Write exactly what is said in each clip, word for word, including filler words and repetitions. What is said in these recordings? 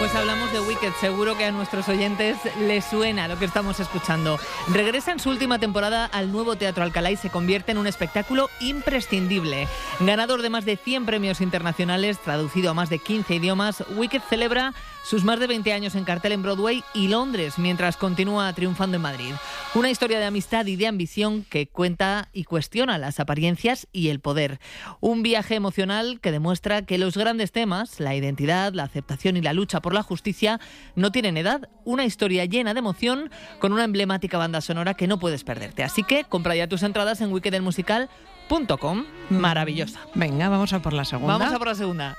Pues hablamos de Wicked, seguro que a nuestros oyentes les suena lo que estamos escuchando. Regresa en su última temporada al nuevo Teatro Alcalá y se convierte en un espectáculo imprescindible. Ganador de más de cien premios internacionales, traducido a más de quince idiomas, Wicked celebra sus más de veinte años en cartel en Broadway y Londres, mientras continúa triunfando en Madrid. Una historia de amistad y de ambición que cuenta y cuestiona las apariencias y el poder. Un viaje emocional que demuestra que los grandes temas, la identidad, la aceptación y la lucha por la justicia, no tienen edad. Una historia llena de emoción con una emblemática banda sonora que no puedes perderte. Así que compra ya tus entradas en wicked el musical punto com. Maravillosa. Venga, vamos a por la segunda. Vamos a por la segunda.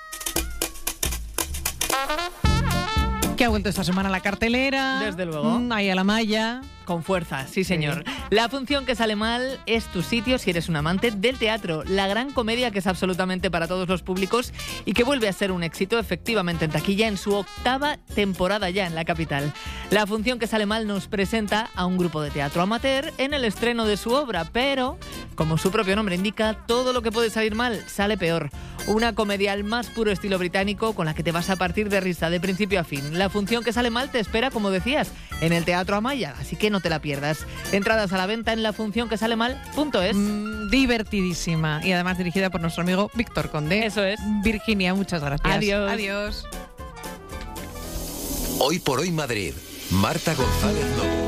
Que ha vuelto esta semana a la cartelera. Desde luego. Mm, ahí a la malla. Con fuerza, sí señor. Sí. La función que sale mal es tu sitio si eres un amante del teatro. La gran comedia que es absolutamente para todos los públicos y que vuelve a ser un éxito efectivamente en taquilla en su octava temporada ya en la capital. La función que sale mal nos presenta a un grupo de teatro amateur en el estreno de su obra, pero, como su propio nombre indica, todo lo que puede salir mal sale peor. Una comedia al más puro estilo británico con la que te vas a partir de risa de principio a fin. La función que sale mal te espera, como decías, en el Teatro Amaya, así que no te la pierdas. Entradas a la venta en la función que sale mal punto es. Mm, divertidísima y además dirigida por nuestro amigo Víctor Conde. Eso es. Virginia, muchas gracias. Adiós. Adiós. Hoy por hoy Madrid. Marta González Lobo.